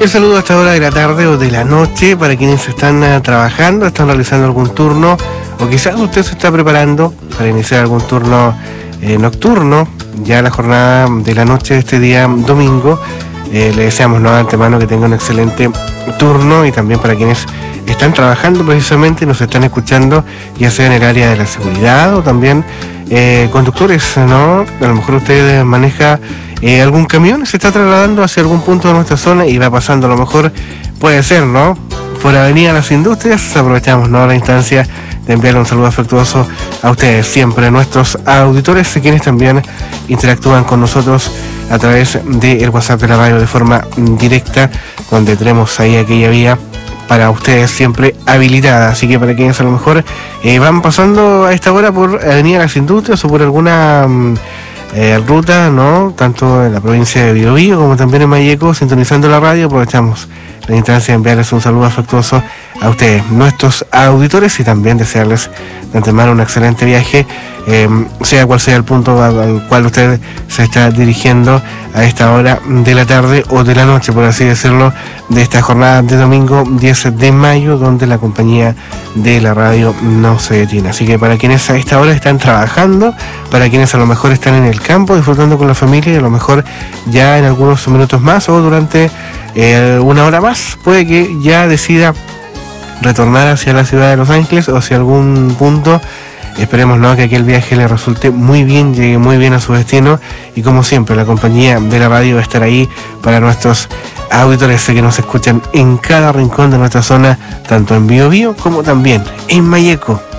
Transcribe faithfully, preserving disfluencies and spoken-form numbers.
El saludo a esta hora de la tarde o de la noche para quienes están uh, trabajando, están realizando algún turno o quizás usted se está preparando para iniciar algún turno eh, nocturno, ya la jornada de la noche de este día domingo. Eh, le deseamos ¿no? de antemano que tenga un excelente turno y también para quienes están trabajando precisamente y nos están escuchando, ya sea en el área de la seguridad o también eh, conductores, ¿no? A lo mejor usted maneja eh, algún camión, se está trasladando hacia algún punto de nuestra zona y va pasando, a lo mejor puede ser, ¿no? Por Avenida Las Industrias. Aprovechamos, ¿no? La instancia de enviarle un saludo afectuoso a ustedes, siempre nuestros auditores, quienes también interactúan con nosotros a través del WhatsApp de la radio de forma directa, donde tenemos ahí aquella vía para ustedes siempre habilitada. Así que para quienes a lo mejor eh, van pasando a esta hora por Avenida Las Industrias o por alguna eh, ruta, ¿no? Tanto en la provincia de Biobío como también en Malleco, sintonizando la radio, aprovechamos la instancia de enviarles un saludo afectuoso a ustedes, nuestros auditores, y también desearles de antemano un excelente viaje, eh, sea cual sea el punto al cual usted se está dirigiendo a esta hora de la tarde o de la noche, por así decirlo, de esta jornada de domingo diez de mayo, donde la compañía de la radio no se detiene. Así que para quienes a esta hora están trabajando, para quienes a lo mejor están en el campo disfrutando con la familia y a lo mejor ya en algunos minutos más o durante eh, una hora más, puede que ya decida retornar hacia la ciudad de Los Ángeles o hacia algún punto. Esperemos, ¿no?, que aquel viaje le resulte muy bien, llegue muy bien a su destino, y como siempre la compañía de la radio va a estar ahí para nuestros auditores que nos escuchan en cada rincón de nuestra zona, tanto en Biobío como también en Malleco.